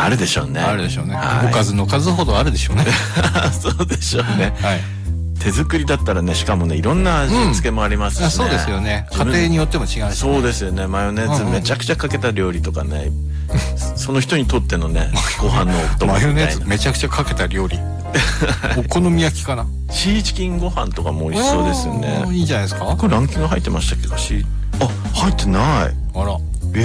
あるでしょうね。 あるでしょうね。 はいおかずの数ほどあるでしょうね。 そうでしょうね。 はい。 手作りだったらね、しかもね、いろんな味付けもありますしね。 そうですよね。家庭によっても違うし、ね。 そうですよね。マヨネーズめちゃくちゃかけた料理とかね、その人にとってのね、ご飯のお供みたいな。 マヨネーズめちゃくちゃかけた料理。お好み焼きかな。 シーチキンご飯とかも美味しそうですよね。 いいじゃないですか。 これランキング入ってましたっけど、入ってない。 あら。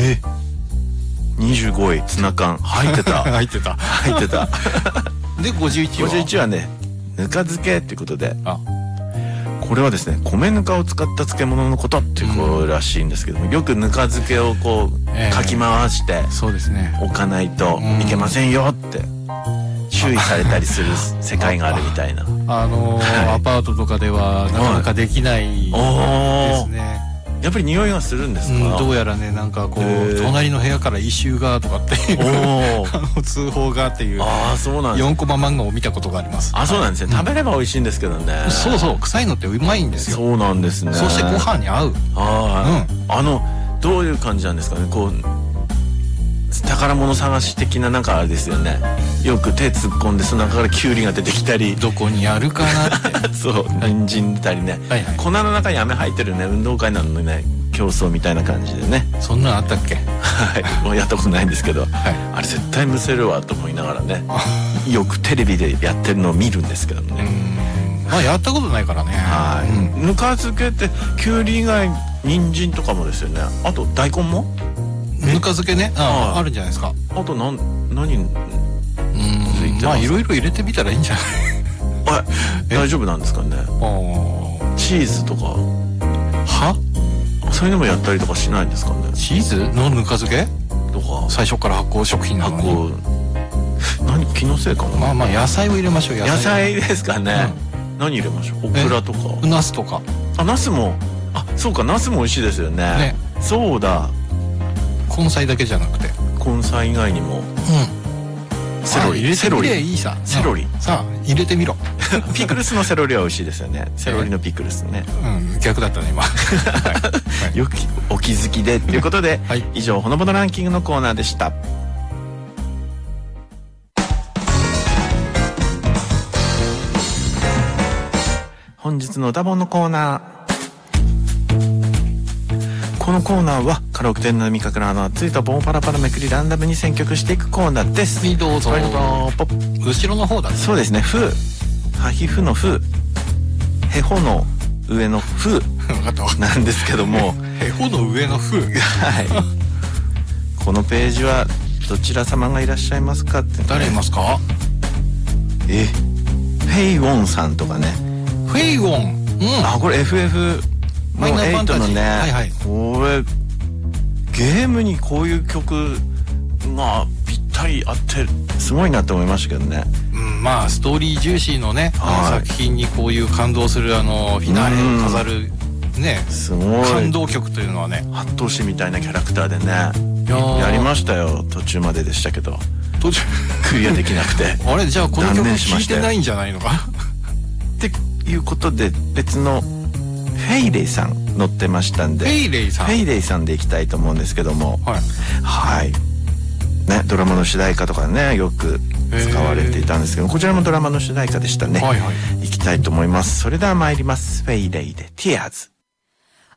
25位、ツナ缶。入ってた。 入ってた。 入ってた。 で、51は 51はね、ぬか漬けっていうことで。 あ、 これはですね、米ぬかを使った漬物のことっていうことらしいんですけども、よくぬか漬けをこう、かき回してそうですね。 おかないといけませんよって注意されたりする世界があるみたいな。 アパートとかではなかなかできないですね。 やっぱり匂いがするんですか？ どうやらね、なんかこう隣の部屋から異臭がとかっていう通報がっていうそうなんです。 4コマ漫画を見たことがあります。 そうなんですね。食べれば美味しいんですけどね。 そうそう、臭いのってうまいんですよ。 そうなんですね。 そしてご飯に合う。 どういう感じなんですかね。こう宝物探し的ななんかあれですよね。よく手突っ込んでその中からキュウリが出てきたり、 どこにあるかなってそう、人参出たりね、粉の中に飴入ってるね、運動会なのにね、競争みたいな感じでね。 そんなのあったっけ？ はい、もうやったことないんですけど、あれ絶対むせるわと思いながらね、よくテレビでやってるのを見るんですけどもね。 まあやったことないからね。 ぬか漬けってキュウリ以外人参とかもですよね。あと大根もぬか漬けね、あるんじゃないですか。 あと何まあいろいろ入れてみたらいいんじゃない？ 大丈夫なんですかね。チーズとかそういうのもやったりとかしないんですかね。 チーズのぬか漬けとか最初から発酵食品なのに。 気のせいかな。 まあ野菜を入れましょう。 野菜ですかね。何入れましょう。オクラとかナスとか。 ナスもそうか、ナスも美味しいですよね。そうだ、 根菜だけじゃなくて根菜以外にもセロリ、 セロリいいさ、 セロリさあ入れてみろ。 ピクルスのセロリは美味しいですよね。セロリのピクルスね。 逆だったね今。 よくお気づきでということで、以上ほのぼのランキングのコーナーでした。本日の歌本のコーナー。このコーナーはカラオケ店の味覚の穴をついた棒をパラパラめくりランダムに選曲していくコーナーです。 どうぞ。後ろの方だね。 そうですね。ふはひふのふ、へほの上のふなんですけども、 へほの上のふ。はい。 このページはどちら様がいらっしゃいますかって、 誰いますか？ フェイウォンさんとかね。 フェイウォン。 これ FF の8のね、これゲームにこういう曲がぴったり合ってすごいなって思いましたけどね。 まあストーリー重視のね、作品にこういう感動するフィナーレを飾るね、 すごい感動曲というのはね、 八頭身みたいなキャラクターでね、やりましたよ。途中まででしたけどクリアできなくてあれ、じゃあこの曲聴いてないんじゃないのかっていうことで、別のフェイレイさん乗ってましたんで、 フェイレイさんでいきたいと思うんですけども、ね、ドラマの主題歌とかね、よく使われていたんですけど、こちらもドラマの主題歌でしたね。いきたいと思います。それでは参ります。フェイレイで Tears。